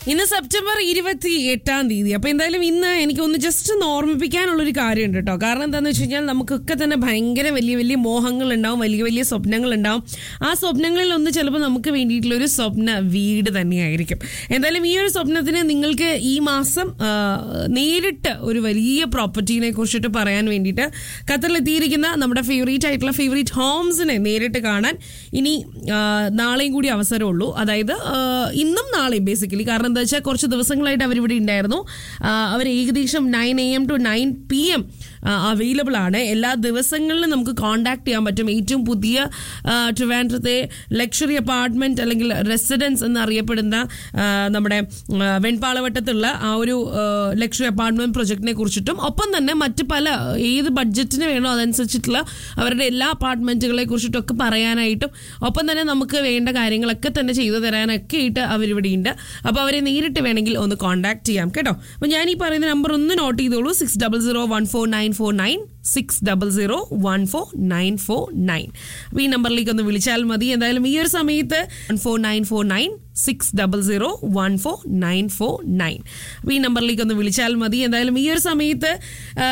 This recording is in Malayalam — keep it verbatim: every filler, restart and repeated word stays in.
ഇന്ന് സെപ്റ്റംബർ ഇരുപത്തി എട്ടാം തീയതി. അപ്പൊ എന്തായാലും ഇന്ന് എനിക്കൊന്ന് ജസ്റ്റ് ഒന്ന് ഓർമ്മിപ്പിക്കാനുള്ളൊരു കാര്യമുണ്ട് കേട്ടോ. കാരണം എന്താണെന്ന് വെച്ച് കഴിഞ്ഞാൽ നമുക്കൊക്കെ തന്നെ ഭയങ്കര വലിയ വലിയ മോഹങ്ങൾ ഉണ്ടാവും, വലിയ വലിയ സ്വപ്നങ്ങൾ ഉണ്ടാവും. ആ സ്വപ്നങ്ങളിൽ ഒന്ന് ചിലപ്പോൾ നമുക്ക് വേണ്ടിയിട്ടുള്ള ഒരു സ്വപ്ന വീട് തന്നെയായിരിക്കും. എന്തായാലും ഈ ഒരു സ്വപ്നത്തിന് നിങ്ങൾക്ക് ഈ മാസം നേരിട്ട് ഒരു വലിയ പ്രോപ്പർട്ടീനെ കുറിച്ചിട്ട് പറയാൻ വേണ്ടിയിട്ട് ഖത്തറിലെത്തിയിരിക്കുന്ന നമ്മുടെ ഫേവറേറ്റ് ആയിട്ടുള്ള ഫേവറേറ്റ് ഹോംസിനെ നേരിട്ട് കാണാൻ ഇനി നാളെയും കൂടി അവസരമുള്ളൂ. അതായത് ഇന്നും നാളെയും ബേസിക്കലി. കാരണം എന്താ വെച്ചാൽ കുറച്ച് ദിവസങ്ങളായിട്ട് അവരിവിടെ ഉണ്ടായിരുന്നു. അവർ ഏകദേശം nine A M to nine P M available ആണ്. എല്ലാ ദിവസങ്ങളിലും നമുക്ക് കോൺടാക്ട് ചെയ്യാൻ പറ്റും. ഏറ്റവും പുതിയ ട്രിവാൻഡ്രത്തെ ലക്ഷറി അപ്പാർട്ട്മെന്റ് അല്ലെങ്കിൽ റെസിഡൻസ് എന്നറിയപ്പെടുന്ന നമ്മുടെ വെൺപാളവട്ടത്തുള്ള ആ ഒരു ലക്ഷറി അപ്പാർട്ട്മെന്റ് പ്രൊജക്ടിനെ കുറിച്ചിട്ടും ഒപ്പം തന്നെ മറ്റ് പല ഏത് ബഡ്ജറ്റിന് വേണോ അതനുസരിച്ചിട്ടുള്ള അവരുടെ എല്ലാ അപ്പാർട്ട്മെന്റുകളെ കുറിച്ചിട്ടൊക്കെ പറയാനായിട്ടും ഒപ്പം തന്നെ നമുക്ക് വേണ്ട കാര്യങ്ങളൊക്കെ തന്നെ ചെയ്തു തരാനൊക്കെ ആയിട്ട് അവരിവിടെ ഉണ്ട്. അപ്പോൾ അവരെ നേരിട്ട് വേണമെങ്കിൽ ഒന്ന് കോൺടാക്ട് ചെയ്യാം കേട്ടോ. അപ്പോൾ ഞാൻ ഈ പറയുന്ന നമ്പർ ഒന്ന് നോട്ട് ചെയ്തോളൂ. Six double zero one four nine four nine six double zero one four nine four nine. അപ്പോൾ ഈ നമ്പറിലേക്ക് ഒന്ന് വിളിച്ചാൽ മതി. എന്തായാലും ഈ ഒരു സമയത്ത് one four nine four nine six double zero one four nine four nine. അപ്പോൾ ഈ നമ്പറിലേക്ക് ഒന്ന് വിളിച്ചാൽ മതി. എന്തായാലും ഈ ഒരു സമയത്ത്